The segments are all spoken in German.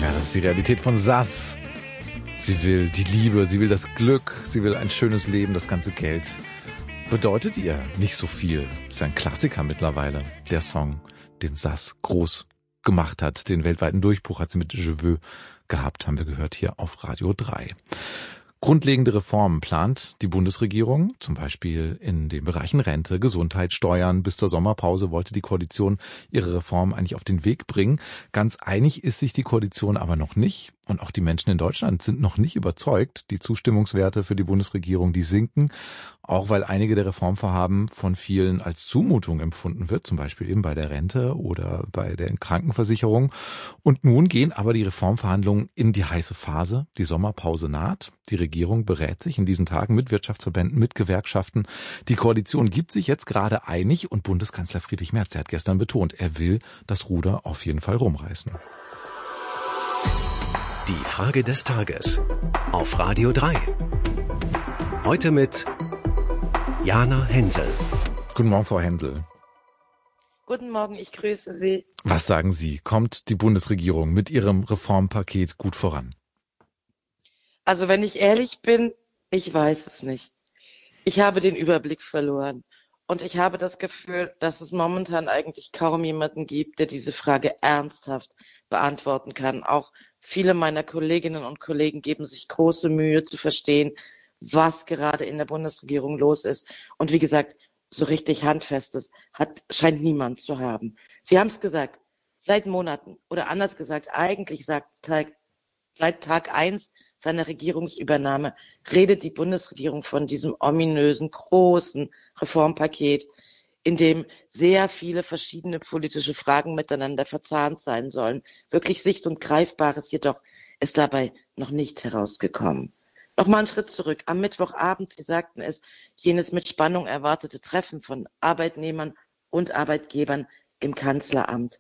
Ja, das ist die Realität von Sass. Sie will die Liebe, sie will das Glück, sie will ein schönes Leben, das ganze Geld. Bedeutet ihr nicht so viel. Ist ein Klassiker mittlerweile, der Song, den Sass groß gemacht hat. Den weltweiten Durchbruch hat sie mit Je veux gehabt, haben wir gehört hier auf Radio 3. Grundlegende Reformen plant die Bundesregierung, zum Beispiel in den Bereichen Rente, Gesundheit, Steuern. Bis zur Sommerpause wollte die Koalition ihre Reformen eigentlich auf den Weg bringen. Ganz einig ist sich die Koalition aber noch nicht. Und auch die Menschen in Deutschland sind noch nicht überzeugt. Die Zustimmungswerte für die Bundesregierung, die sinken. Auch weil einige der Reformvorhaben von vielen als Zumutung empfunden wird, zum Beispiel eben bei der Rente oder bei der Krankenversicherung. Und nun gehen aber die Reformverhandlungen in die heiße Phase. Die Sommerpause naht. Die Regierung berät sich in diesen Tagen mit Wirtschaftsverbänden, mit Gewerkschaften. Die Koalition gibt sich jetzt gerade einig und Bundeskanzler Friedrich Merz, der hat gestern betont, er will das Ruder auf jeden Fall rumreißen. Die Frage des Tages auf Radio 3. Heute mit Jana Hensel. Guten Morgen, Frau Hensel. Guten Morgen, ich grüße Sie. Was sagen Sie? Kommt die Bundesregierung mit ihrem Reformpaket gut voran? Also wenn ich ehrlich bin, ich weiß es nicht. Ich habe den Überblick verloren. Und ich habe das Gefühl, dass es momentan eigentlich kaum jemanden gibt, der diese Frage ernsthaft beantworten kann. Auch viele meiner Kolleginnen und Kollegen geben sich große Mühe zu verstehen, was gerade in der Bundesregierung los ist. Und wie gesagt, so richtig Handfestes scheint niemand zu haben. Sie haben es gesagt, seit Monaten oder anders gesagt, eigentlich seit Tag 1 seiner Regierungsübernahme redet die Bundesregierung von diesem ominösen, großen Reformpaket, in dem sehr viele verschiedene politische Fragen miteinander verzahnt sein sollen. Wirklich Sicht- und Greifbares jedoch ist dabei noch nicht herausgekommen. Nochmal einen Schritt zurück. Am Mittwochabend, Sie sagten es, jenes mit Spannung erwartete Treffen von Arbeitnehmern und Arbeitgebern im Kanzleramt.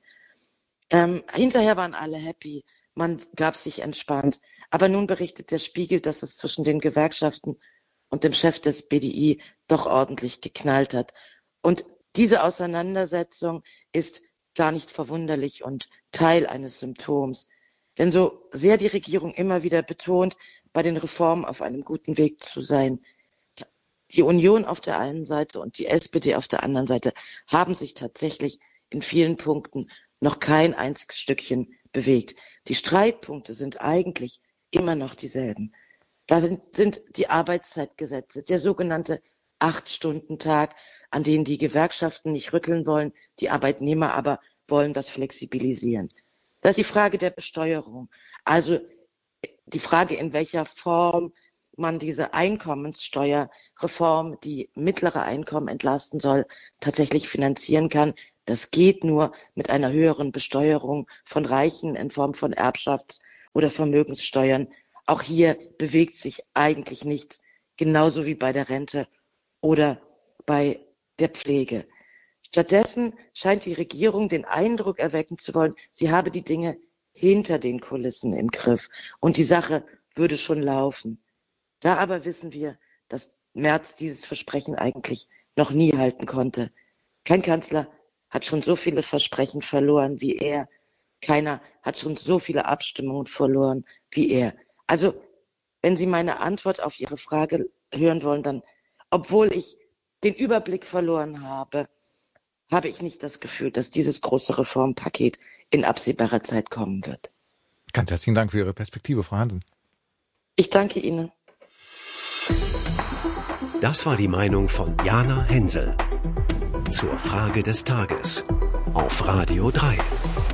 Hinterher waren alle happy, man gab sich entspannt. Aber nun berichtet der Spiegel, dass es zwischen den Gewerkschaften und dem Chef des BDI doch ordentlich geknallt hat. Und diese Auseinandersetzung ist gar nicht verwunderlich und Teil eines Symptoms. Denn so sehr die Regierung immer wieder betont, bei den Reformen auf einem guten Weg zu sein, die Union auf der einen Seite und die SPD auf der anderen Seite haben sich tatsächlich in vielen Punkten noch kein einziges Stückchen bewegt. Die Streitpunkte sind eigentlich immer noch dieselben. Da sind die Arbeitszeitgesetze, der sogenannte 8-Stunden-Tag, an denen die Gewerkschaften nicht rütteln wollen, die Arbeitnehmer aber wollen das flexibilisieren. Das ist die Frage der Besteuerung, also die Frage, in welcher Form man diese Einkommenssteuerreform, die mittlere Einkommen entlasten soll, tatsächlich finanzieren kann. Das geht nur mit einer höheren Besteuerung von Reichen in Form von Erbschafts- oder Vermögenssteuern. Auch hier bewegt sich eigentlich nichts, genauso wie bei der Rente oder bei der Pflege. Stattdessen scheint die Regierung den Eindruck erwecken zu wollen, sie habe die Dinge hinter den Kulissen im Griff und die Sache würde schon laufen. Da aber wissen wir, dass Merz dieses Versprechen eigentlich noch nie halten konnte. Kein Kanzler hat schon so viele Versprechen verloren wie er. Keiner hat schon so viele Abstimmungen verloren wie er. Also, wenn Sie meine Antwort auf Ihre Frage hören wollen, dann, obwohl ich den Überblick verloren habe, habe ich nicht das Gefühl, dass dieses große Reformpaket in absehbarer Zeit kommen wird. Ganz herzlichen Dank für Ihre Perspektive, Frau Hansen. Ich danke Ihnen. Das war die Meinung von Jana Hensel zur Frage des Tages auf Radio 3.